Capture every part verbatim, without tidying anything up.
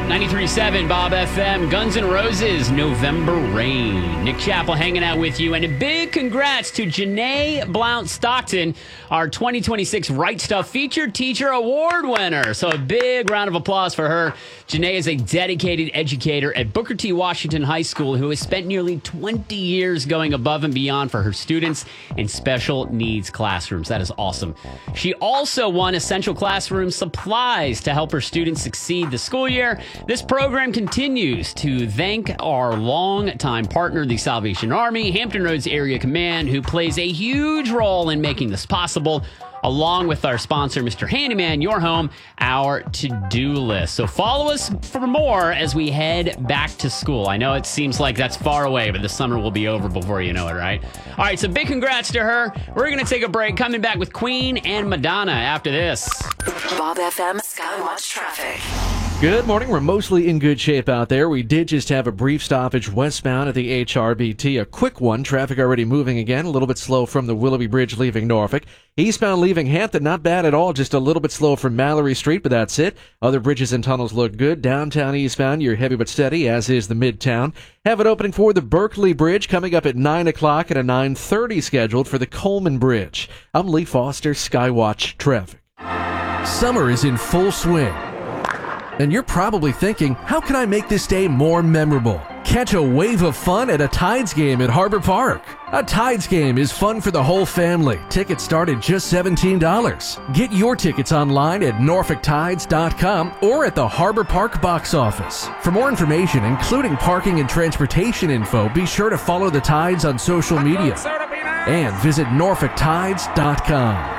ninety-three point seven Bob F M, Guns N' Roses, November Rain. Nick Chappell hanging out with you, and a big congrats to Janae Blount Stockton, our twenty twenty-six Right Stuff Featured Teacher Award winner. So a big round of applause for her. Janae is a dedicated educator at Booker T. Washington High School who has spent nearly twenty years going above and beyond for her students in special needs classrooms. That is awesome. She also won Essential Classroom Supplies to help her students succeed this school year. This program continues to thank our longtime partner, the Salvation Army, Hampton Roads Area Command, who plays a huge role in making this possible, along with our sponsor, Mister Handyman, Your Home, our to-do list. So follow us for more as we head back to school. I know it seems like that's far away, but the summer will be over before you know it, right? All right, so big congrats to her. We're going to take a break, coming back with Queen and Madonna after this. Bob F M Skywatch Traffic. Good morning. We're mostly in good shape out there. We did just have a brief stoppage westbound at the H R B T, a quick one. Traffic already moving again, a little bit slow from the Willoughby Bridge leaving Norfolk. Eastbound leaving Hampton, not bad at all, just a little bit slow from Mallory Street, but that's it. Other bridges and tunnels look good. Downtown eastbound, you're heavy but steady, as is the Midtown. Have an opening for the Berkeley Bridge coming up at nine o'clock and a nine thirty scheduled for the Coleman Bridge. I'm Lee Foster, Skywatch Traffic. Summer is in full swing. And you're probably thinking, how can I make this day more memorable? Catch a wave of fun at a Tides game at Harbor Park. A Tides game is fun for the whole family. Tickets start at just seventeen dollars. Get your tickets online at norfolk tides dot com or at the Harbor Park box office. For more information, including parking and transportation info, be sure to follow the Tides on social media and visit norfolk tides dot com.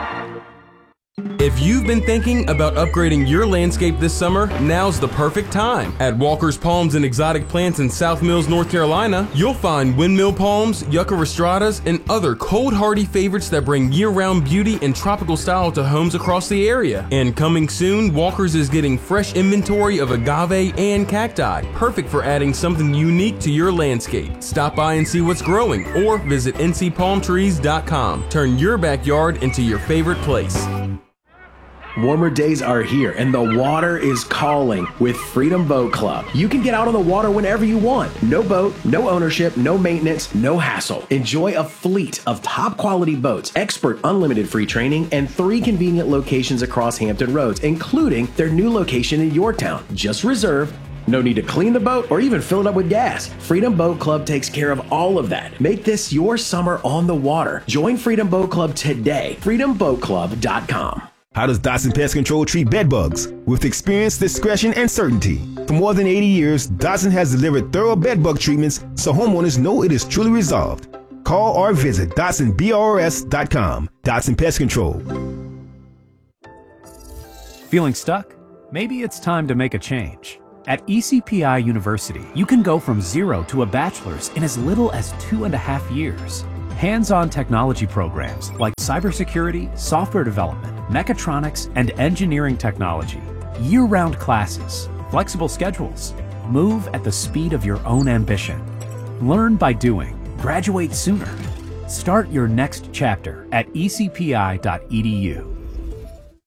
If you've been thinking about upgrading your landscape this summer, now's the perfect time. At Walker's Palms and Exotic Plants in South Mills, North Carolina, you'll find windmill palms, yucca rostratas, and other cold-hardy favorites that bring year-round beauty and tropical style to homes across the area. And coming soon, Walker's is getting fresh inventory of agave and cacti, perfect for adding something unique to your landscape. Stop by and see what's growing, or visit n c palm trees dot com. Turn your backyard into your favorite place. Warmer days are here and the water is calling with Freedom Boat Club. You can get out on the water whenever you want. No boat, no ownership, no maintenance, no hassle. Enjoy a fleet of top quality boats, expert unlimited free training, and three convenient locations across Hampton Roads, including their new location in Yorktown. Just reserve. No need to clean the boat or even fill it up with gas. Freedom Boat Club takes care of all of that. Make this your summer on the water. Join Freedom Boat Club today. freedom boat club dot com. How does Dotson Pest Control treat bed bugs? With experience, discretion, and certainty. For more than eighty years, Dotson has delivered thorough bed bug treatments so homeowners know it is truly resolved. Call or visit dotson brs dot com. Dotson Pest Control. Feeling stuck? Maybe it's time to make a change. At E C P I University, you can go from zero to a bachelor's in as little as two and a half years. Hands-on technology programs like cybersecurity, software development, mechatronics, and engineering technology. Year-round classes, flexible schedules. Move at the speed of your own ambition. Learn by doing. Graduate sooner. Start your next chapter at e c p i dot e d u.